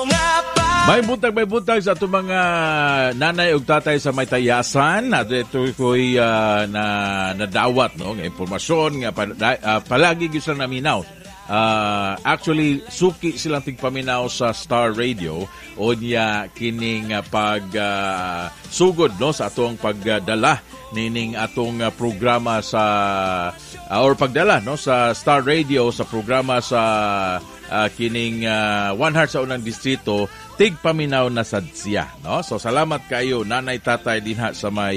May buntag sa itong mga nanay ug tatay sa may tayasan. At ito ko'y nadawat, no? Impormasyon nga palagi gusto naminaw. Actually, suki silang tigpaminaw sa Star Radio o niya kining sugod, no, sa atong pagdala nining atong programa sa or pagdala, no, sa Star Radio sa programa sa kining One Heart sa unang distrito tigpaminaw na sadsiya, no? So salamat kayo nanay tatay dinha sa may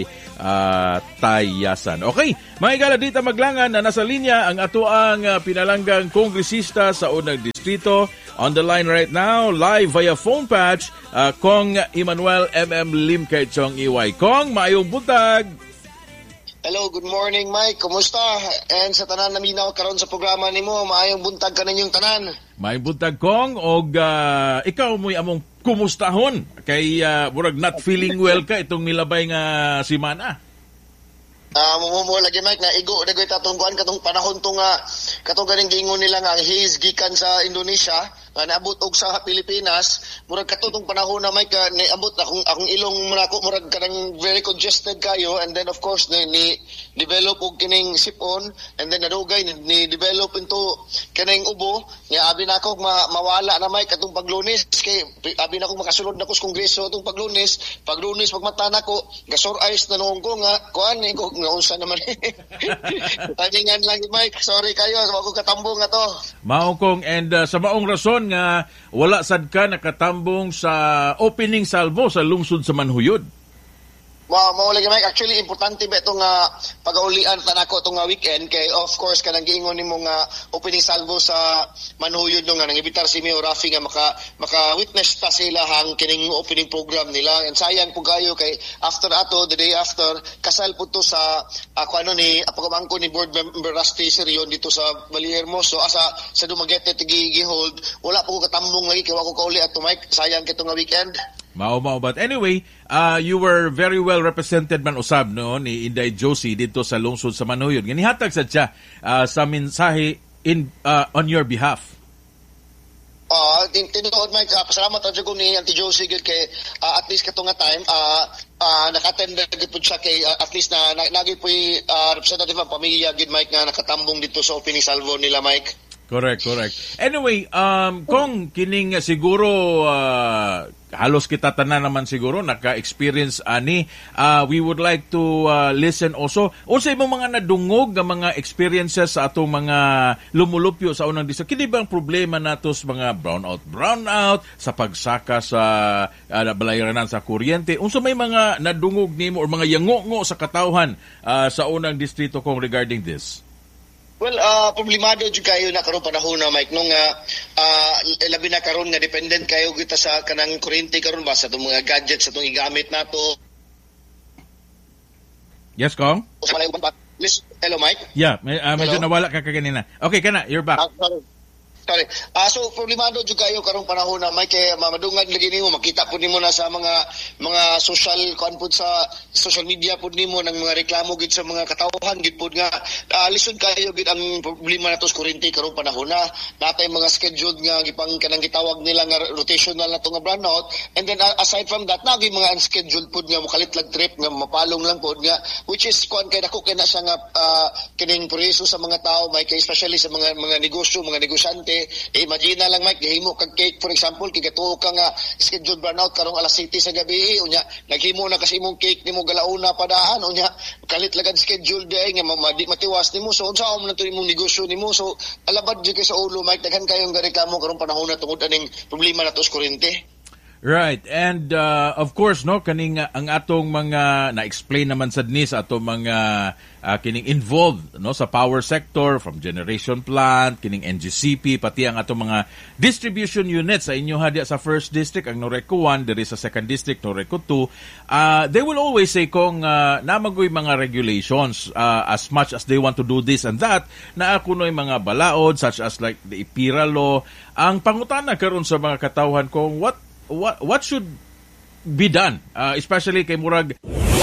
tayasan. Okay, mga igala dito maglangan na nasa linya ang atoang pinalanggang kongresista sa unang distrito. On the line right now, live via phone patch, Kong Emmanuel M.M. Lim kay Chong Iway. Kong, maayong buntag. Hello, good morning Mike. Kumusta? And sa tanan naminaw karon sa programa nimo, maayong buntag ka ninyong tanan. Maayong buntag Kong og ikaw mo'y among kumustahon kay murag not feeling well ka itong milabay nga simana. Mo lagi Mike na igo dagoy tatong kuan katong panahon to nga katong ganing giingon nila nga haze gikan sa Indonesia nga naabot og sa Pilipinas murag katong panahon na Mike niabot akong ilong murag kanang very congested kayo, and then of course ni develop og kining sipon, and then nadugay ni develop into kining ubo nga abi nako mawala na Mike katong paglunes kay abi nako makasulod nako sa kongreso atong paglunes pagmata nako gasor eyes na nung ko nga kuan ni ko nga unsa naman. Tagingan lang Mike, sorry kayo ako katambong nga to. Mao Kong, and sa maong rason nga wala sad ka nakatambong sa opening salvo sa lungsod sa Manhuyod. Mao lagi Mike, actually importante ba itong pag-aulian tanako itong weekend kay of course kanang giingon nimo nga opening salvo sa Manhuyod no nga nangibitar si Mayor Rafi nga maka-witness ta sila hang kining opening program nila, and sayang po kayo kay after ato the day after kasal po to sa ni pagkamangko ni board member Rusty Serion dito sa Vallehermoso sa Dumaguete hold wala po ko katambong lagi kay wa ko kauli ato Mike, sayang kitong weekend. Mao but anyway, you were very well represented man usab no ni Inday Josie dito sa lungsod sa Manhuyod. Ganihatag sad siya sa mensahe on your behalf. Tinuod Mike, pasalamat ra jud ko ni Auntie Josie gid kay at least katong nga time naka-attend gid pud siya kay at least na nagi po'y representative ng pamilya gid Mike nga nakatambong dito sa opening salvo nila Mike. Correct. Anyway, kung kining siguro halos kita tanan naman siguro naka-experience ani, we would like to listen also unsa imong mga nadungog nga mga experiences sa atong mga lumulupyo sa unang distrito. Kini bang problema nato sa mga brownout sa pagsaka sa balayranan sa kuryente? Unsa may mga nadungog nimo or mga yango sa katawhan sa unang distrito kung regarding this? Well, problemado jud kayo na karon panahon na Mike nung labi na karon nga dependent kayo kita sa kanang kuryente karon ba sa itong mga gadgets sa itong igamit nato. Yes, Kong? Hello, Mike? Yeah, medyo nawala ka kaganina. Okay, kana, you're back. Sorry. So problemado jud kayo karong panahon na Mike kay madungag lagi nimo makita pud nimo na sa mga social pud sa social media pud nimo nang mga reklamo gid sa mga katawhan gid pud nga listen kayo gid ang problema nato sa kuryente karong panahon na natay mga scheduled nga gipang kanang gitawag nila nga rotational na to nga brownout, and then aside from that nagi mga unscheduled pud nga mokalitlag trip nga mapalong lang pud nga which is kuan kay dako kay na siya nga kining preso sa mga tao Mike, especially sa mga negosyo, mga negosyante. Imagine na lang Mike, gihimo kag cake for example, kigatuo ka nga scheduled burnout karong alas 7 sa gabi unya naghimo na kasi imong cake nimo galauna padaan unya kalit lagad schedule day nga matiwas nimo, so unsa man to imong negosyo nimo, so alabad jud kay sa ulo Mike, daghan kayong reklamo karong panahon na tungod aning problema nato sa kuryente. Right, and of course no kaning ang atong mga na-explain naman sad ni sa atong mga kining involved no sa power sector from generation plant, kining NGCP pati ang atong mga distribution units sa inyo hadya sa first district ang Noreco 1, there is sa second district Noreco 2. They will always say kung namagoy mga regulations as much as they want to do this and that na kunoy mga balaod such as like the IPIRA law. Ang pangutana karon sa mga katawhan kung what should be done, especially kay murag